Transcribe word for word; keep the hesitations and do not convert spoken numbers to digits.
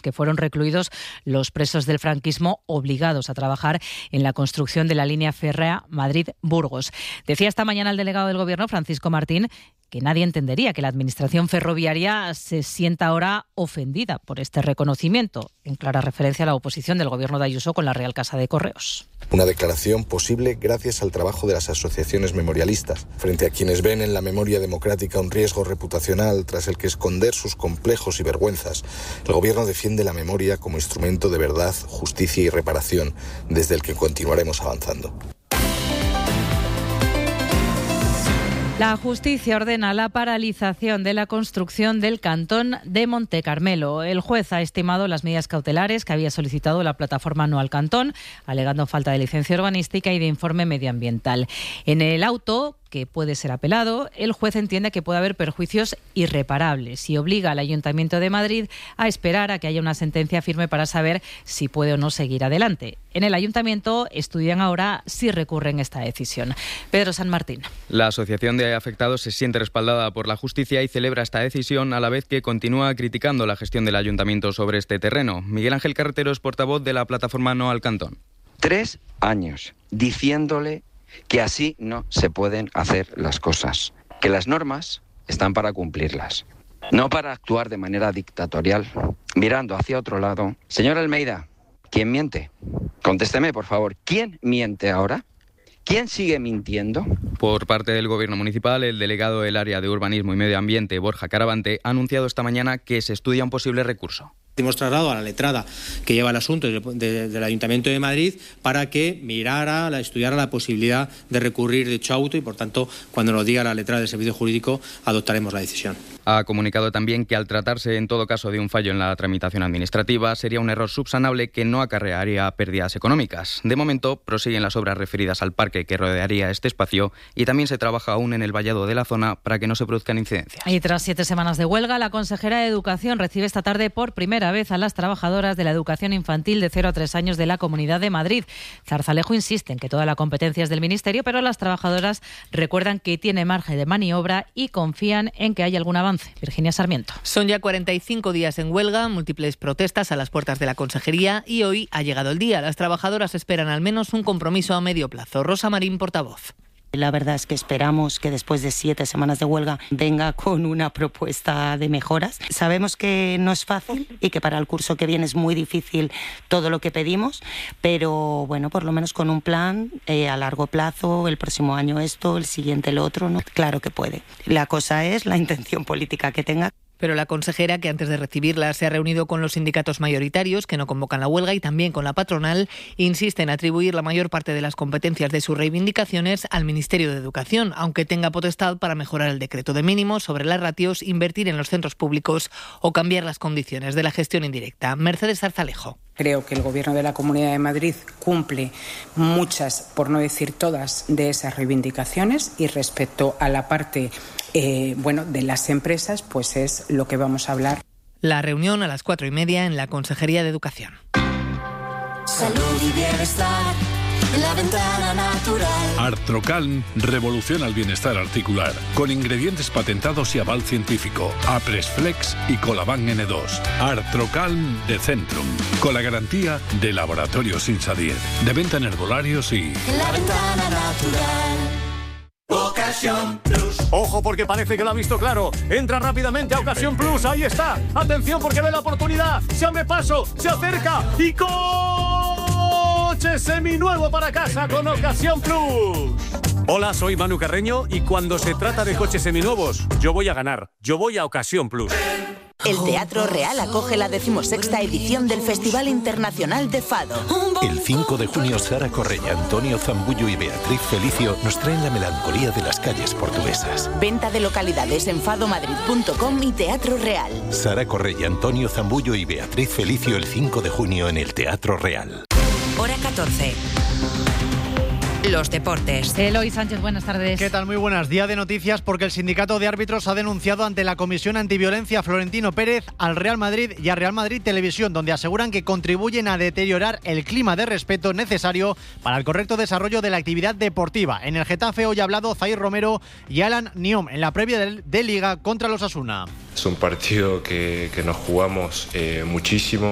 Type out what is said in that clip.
los que fueron recluidos los presos del franquismo obligados a trabajar en la construcción de la línea férrea Madrid-Burgos. Decía esta mañana el delegado del Gobierno, Francisco Martín, que nadie entendería que la Administración ferroviaria se sienta ahora ofendida por este reconocimiento, en clara referencia a la oposición del Gobierno de Ayuso con la Real Casa de Correos. Una declaración posible gracias al trabajo de las asociaciones memorialistas, frente a quienes ven en la memoria democrática un riesgo reputacional tras el que esconder sus complejos y vergüenzas. El Gobierno defiende la memoria como instrumento de verdad, justicia y reparación, desde el que continuaremos avanzando. La justicia ordena la paralización de la construcción del cantón de Montecarmelo. El juez ha estimado las medidas cautelares que había solicitado la plataforma No al Cantón, alegando falta de licencia urbanística y de informe medioambiental. En el auto, que puede ser apelado, el juez entiende que puede haber perjuicios irreparables y obliga al Ayuntamiento de Madrid a esperar a que haya una sentencia firme para saber si puede o no seguir adelante. En el Ayuntamiento estudian ahora si recurren esta decisión. Pedro San Martín. La Asociación de Afectados se siente respaldada por la justicia y celebra esta decisión a la vez que continúa criticando la gestión del Ayuntamiento sobre este terreno. Miguel Ángel Carretero es portavoz de la plataforma No al Cantón. Tres años diciéndole que así no se pueden hacer las cosas, que las normas están para cumplirlas, no para actuar de manera dictatorial, mirando hacia otro lado. Señor Almeida, ¿quién miente? Contésteme, por favor, ¿quién miente ahora? ¿Quién sigue mintiendo? Por parte del Gobierno municipal, el delegado del área de Urbanismo y Medio Ambiente, Borja Caravante, ha anunciado esta mañana que se estudia un posible recurso. Hemos trasladado a la letrada que lleva el asunto de, de, del Ayuntamiento de Madrid para que mirara, la, estudiara la posibilidad de recurrir dicho auto y, por tanto, cuando nos diga la letrada del Servicio Jurídico, adoptaremos la decisión. Ha comunicado también que al tratarse en todo caso de un fallo en la tramitación administrativa, sería un error subsanable que no acarrearía pérdidas económicas. De momento, prosiguen las obras referidas al parque que rodearía este espacio y también se trabaja aún en el vallado de la zona para que no se produzcan incidencias. Y tras siete semanas de huelga, la consejera de Educación recibe esta tarde por primera vez a las trabajadoras de la educación infantil de cero a tres años de la Comunidad de Madrid. Zarzalejo insiste en que toda la competencia es del Ministerio, pero las trabajadoras recuerdan que tiene margen de maniobra y confían en que haya algún avance. Virginia Sarmiento. Son ya cuarenta y cinco días en huelga, múltiples protestas a las puertas de la Consejería y hoy ha llegado el día. Las trabajadoras esperan al menos un compromiso a medio plazo. Rosa Marín, portavoz. La verdad es que esperamos que después de siete semanas de huelga venga con una propuesta de mejoras. Sabemos que no es fácil y que para el curso que viene es muy difícil todo lo que pedimos, pero bueno, por lo menos con un plan eh, a largo plazo, el próximo año esto, el siguiente el otro, ¿no? Claro que puede. La cosa es la intención política que tenga. Pero la consejera, que antes de recibirla se ha reunido con los sindicatos mayoritarios que no convocan la huelga y también con la patronal, insiste en atribuir la mayor parte de las competencias de sus reivindicaciones al Ministerio de Educación, aunque tenga potestad para mejorar el decreto de mínimos sobre las ratios, invertir en los centros públicos o cambiar las condiciones de la gestión indirecta. Mercedes Zarzalejo. Creo que el Gobierno de la Comunidad de Madrid cumple muchas, por no decir todas, de esas reivindicaciones y respecto a la parte eh, bueno, de las empresas, pues es lo que vamos a hablar. La reunión a las cuatro y media en la Consejería de Educación. Salud y bienestar. La ventana natural. Artrocalm revoluciona el bienestar articular con ingredientes patentados y aval científico. Apresflex y Colaban N dos. Artrocalm de Centrum, con la garantía de Laboratorios Insadier, de venta en herbolarios y... La ventana natural. Ocasión Plus. Ojo, porque parece que lo ha visto claro. Entra rápidamente a Ocasión Plus. Ahí está. Atención, porque ve la oportunidad. Se abre paso, se acerca y coche seminuevo para casa con Ocasión Plus. Hola, soy Manu Carreño y cuando se trata de coches seminuevos, yo voy a ganar. Yo voy a Ocasión Plus. El Teatro Real acoge la decimosexta edición del Festival Internacional de Fado. El cinco de junio, Sara Correia, Antonio Zambullo y Beatriz Felicio nos traen la melancolía de las calles portuguesas. Venta de localidades en fado madrid punto com y Teatro Real. Sara Correia, Antonio Zambullo y Beatriz Felicio el cinco de junio en el Teatro Real. Hora catorce. Los deportes. Eloy Sánchez, buenas tardes. ¿Qué tal? Muy buenas. Día de noticias porque el sindicato de árbitros ha denunciado ante la Comisión Antiviolencia a Florentino Pérez, al Real Madrid y a Real Madrid Televisión, donde aseguran que contribuyen a deteriorar el clima de respeto necesario para el correcto desarrollo de la actividad deportiva. En el Getafe hoy ha hablado Zair Romero y Alan Niom en la previa de, de Liga contra los Osasuna. Es un partido que, que nos jugamos eh, muchísimo.